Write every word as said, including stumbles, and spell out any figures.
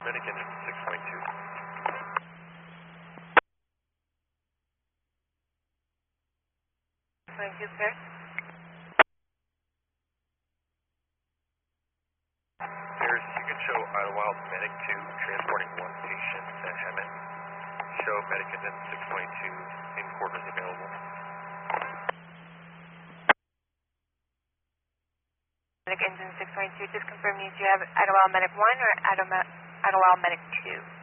Medic engine six point two. Thank you, sir. There's, you can show Idlewild Medic two transporting one patient to Hemet. Show Medic engine six twenty-two in quarters available. Medic engine six twenty-two, just confirm you, do you have Idlewild Medic one or Idlewild Medic two?